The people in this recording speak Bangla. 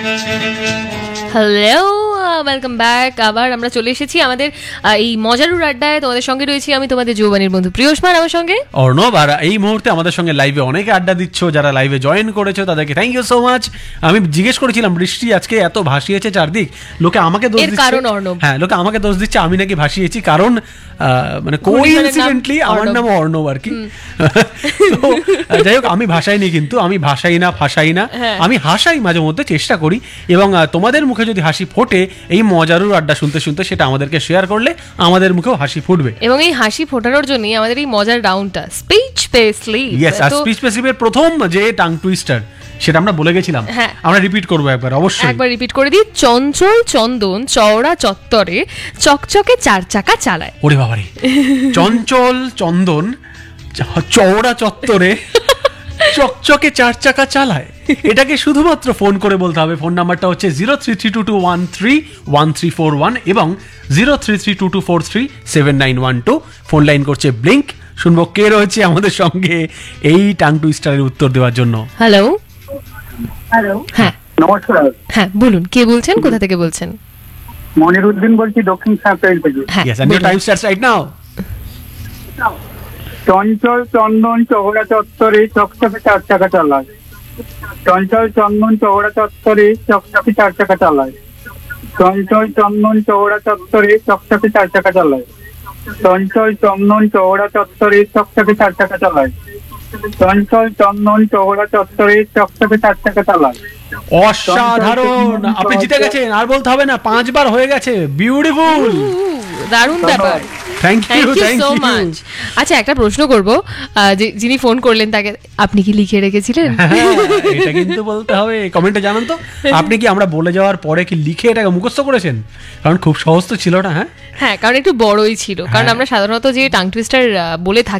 Hello, welcome back. আবার আমরা চলে এসেছি আমাদের এই মজারুর আড্ডায়। তোমাদের সঙ্গে রয়েছি আমি, তোমাদের যৌবনের বন্ধু প্রিয়সমান, আমার সঙ্গে অর্ণব। আর এই মুহূর্তে আমাদের সঙ্গে লাইভে অনেকে আড্ডা দিচ্ছ, যারা লাইভে জয়েন করেছো তাদেরকে থ্যাংক ইউ সো মাচ। আমি জিজ্ঞেস করেছিলাম বৃষ্টি আজকে এত ভাসিয়েছে চারদিক, লোকে আমাকে দোষ দিচ্ছে। কারণ অর্ণব, হ্যাঁ, লোকে আমাকে দোষ দিচ্ছে আমি নাকি ভাসিয়েছি, কারণ মানে কোইন্সিডেন্টলি আমার নাম অর্ণব আর কি। তো যাই হোক, আমি ভাসাইনি, কিন্তু আমি ভাসাই না, ফাঁসাই না, আমি হাসাই মাঝে মধ্যে, চেষ্টা করি। এবং তোমাদের মুখে যদি হাসি ফোটে এই মজারুর আড্ডা শুনতে শুনতে, সেটা আমাদেরকে শেয়ার করলে আমাদের মুখেও হাসি ফুটবে। এবং এই হাসি ফোটানোর জন্যই আমাদের এই মজার রাউন্ডটা স্পিচ পে স্লিপ। ইয়েস, আর স্পিচ পে স্লিপের প্রথম যে টাং টুইস্টার, সেটা আমরা বলে গেছিলাম, আমরা রিপিট করবো একবার, অবশ্যই একবার রিপিট করে দিই। চঞ্চল চন্দন চওড়া চত্বরে চকচকে চার চাকা চালায়। ওরে বাবারে, চঞ্চল চন্দন চওড়া চত্বরে চকচকে চার চাকা চালায়, এটাকে শুধুমাত্র ফোন করে বলতে হবে। ফোন নাম্বারটা হচ্ছে 0332213131 এবং 0332243791 ফোন লাইন করছে ব্লিঙ্ক। শুনবো কে রয়েছে আমাদের সঙ্গে এই টাং টুইস্টারের উত্তর দেওয়ার জন্য। হ্যালো। হ্যালো, হ্যাঁ নমস্কার। হ্যাঁ বলুন, কে বলছেন, কোথা থেকে বলছেন? মনিরুদ্দিন বলছি, দক্ষিণ সাঁকরাইল থেকে। Yes, and your time starts right now. চঞ্চল চন্দন চওড়া চত্বরে চকচকে চার চাকা চালায়। চঞ্চল চন্দন চওড়া চত্বরে চকচকে চার চাকা চালায়। চঞ্চল চন্দন চওড়া চত্বরে চকচকে চার চাকা চালায়। চঞ্চল চন্দন চওড়া চত্বরে চকচকে চার চাকা চালায়। চঞ্চল চন্দন চওড়া চত্বরে চকচকে চার চাকা চালায়। অসাধারণ, আপনি জিতে গেছেন, আর বলতে হবে না, 5 বার হয়ে গেছে। বিউটিফুল, দারুণ ব্যাপার। Thank you so much. আচ্ছা, একটা প্রশ্ন করব, যিনি ফোন করলেন তাকে আপনি কি লিখে রেখেছিলেন? এটা কিন্তু বলতে হবে, কমেন্টে জানান তো, আপনি কি আমরা বলে যাওয়ার পরে কি লিখে এটাকে মুখস্থ করেছেন? কারণ খুব সহজ তো ছিল না। হ্যাঁ, কারণ একটু বড়ই ছিল, কারণ আমরা সাধারণত যে টাং টুইস্টার বলে থাকি